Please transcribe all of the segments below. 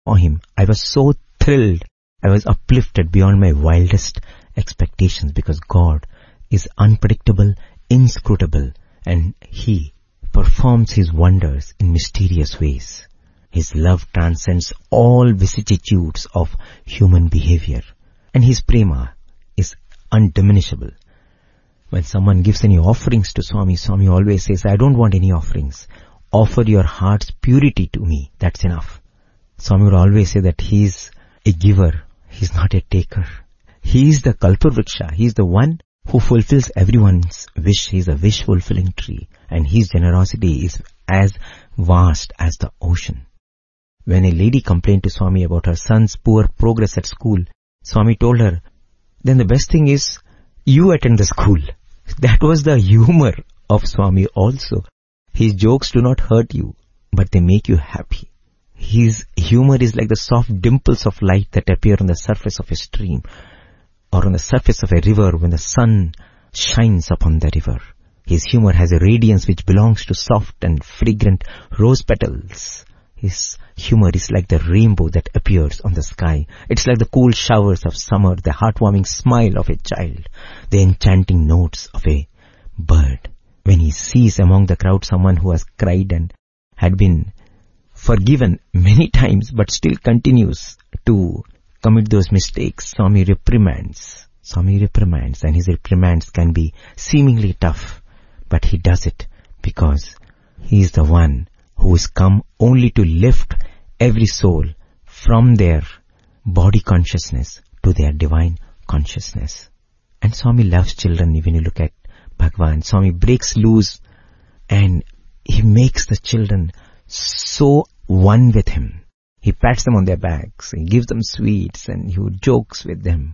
saw him, I was so thrilled. I was uplifted beyond my wildest expectations, because God is unpredictable, inscrutable, and He performs His wonders in mysterious ways. His love transcends all vicissitudes of human behavior, and His prema is undiminishable. When someone gives any offerings to Swami, Swami always says, I don't want any offerings. Offer your heart's purity to me. That's enough. Swami would always say that He is a giver. He's not a taker. He is the Kalpavriksha. He is the one who fulfills everyone's wish. He is a wish-fulfilling tree. And His generosity is as vast as the ocean. When a lady complained to Swami about her son's poor progress at school, Swami told her, then the best thing is you attend the school. That was the humor of Swami also. His jokes do not hurt you, but they make you happy. His humor is like the soft dimples of light that appear on the surface of a stream, or on the surface of a river when the sun shines upon the river. His humor has a radiance which belongs to soft and fragrant rose petals. His humor is like the rainbow that appears on the sky. It's like the cool showers of summer, the heartwarming smile of a child, the enchanting notes of a bird. When he sees among the crowd someone who has cried and had been forgiven many times but still continues to commit those mistakes, Swami reprimands. Swami reprimands, and His reprimands can be seemingly tough, but He does it because He is the one who is come only to lift every soul from their body consciousness to their divine consciousness. And Swami loves children. When you look at Bhagavan, Swami breaks loose and He makes the children so one with Him. He pats them on their backs, He gives them sweets, and He would jokes with them.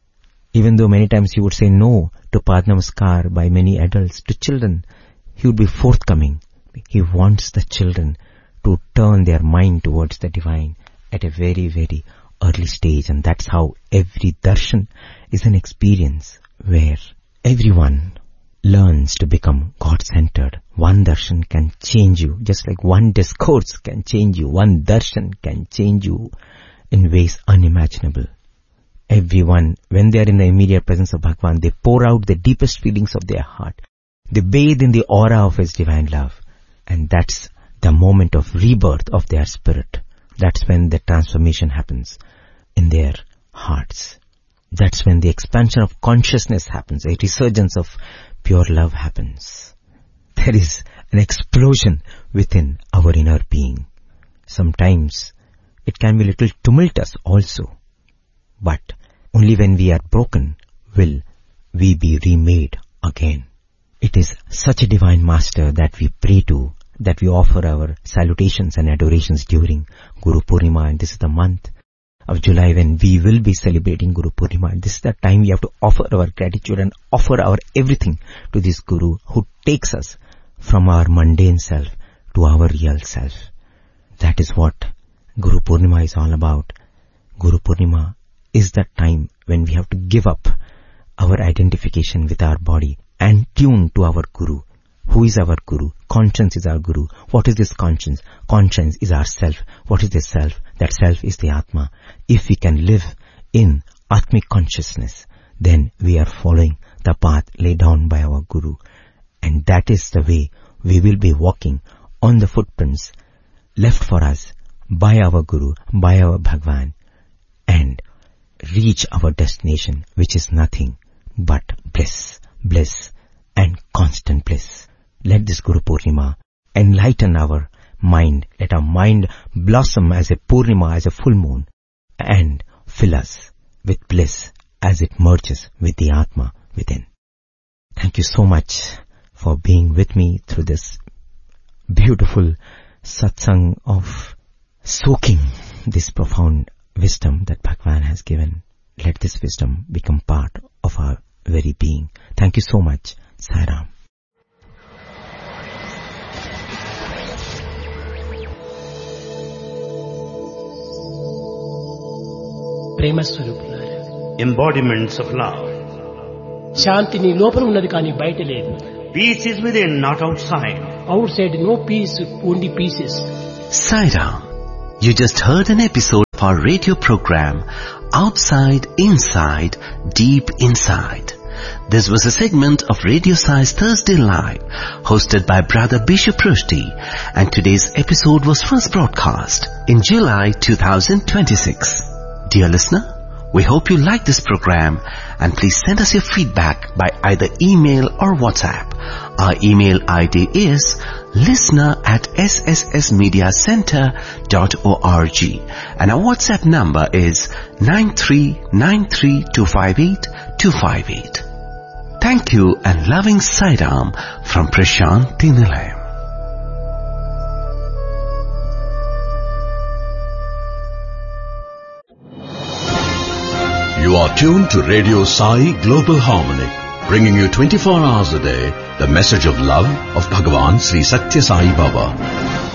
Even though many times He would say no to Pad Namaskar by many adults, to children He would be forthcoming. He wants the children to turn their mind towards the divine at a very, very early stage. And that's how every darshan is an experience where everyone learns to become God-centered. One darshan can change you, just like one discourse can change you. One darshan can change you in ways unimaginable. Everyone, when they are in the immediate presence of Bhagavan, they pour out the deepest feelings of their heart. They bathe in the aura of His divine love. And that's the moment of rebirth of their spirit. That's when the transformation happens in their hearts. That's when the expansion of consciousness happens. A resurgence of pure love happens. There is an explosion within our inner being. Sometimes it can be a little tumultuous also. But only when we are broken will we be remade again. It is such a divine master that we pray to, that we offer our salutations and adorations during Guru Purnima. And this is the month of July when we will be celebrating Guru Purnima. And this is the time we have to offer our gratitude and offer our everything to this Guru who takes us from our mundane self to our real self. That is what Guru Purnima is all about. Guru Purnima is the time when we have to give up our identification with our body and tune to our Guru. Who is our Guru? Conscience is our Guru. What is this conscience? Conscience is our self. What is this self? That self is the Atma. If we can live in Atmic consciousness, then we are following the path laid down by our Guru. And that is the way we will be walking on the footprints left for us by our Guru, by our Bhagavan, and reach our destination, which is nothing but bliss, bliss and constant bliss. Let this Guru Purnima enlighten our mind. Let our mind blossom as a Purnima, as a full moon, and fill us with bliss as it merges with the Atma within. Thank you so much for being with me through this beautiful satsang of soaking this profound wisdom that Bhagavan has given. Let this wisdom become part of our very being. Thank you so much. Sai Ram. ప్రేమ స్వరూపులారా, embodiments of love. శాంతి నీ లోపల ఉన్నది కానీ బయట లేదు. Peace is within, not outside. Out side no piece, only pieces. Sai Ram. You just heard an episode of our radio program, Outside, Inside, Deep Inside. This was a segment of Radio Sai's Thursday Live, hosted by Brother Bishop Rushdie, and today's episode was first broadcast in July 2026. Dear listener, we hope you like this program, and please send us your feedback by either email or WhatsApp. Our email ID is listener@sssmediacenter.org, and our WhatsApp number is 9393258258. Thank you and loving Sairam from Prashanti Nilayam. You are tuned to Radio Sai Global Harmony, bringing you 24 hours a day the message of love of Bhagavan Sri Satya Sai Baba.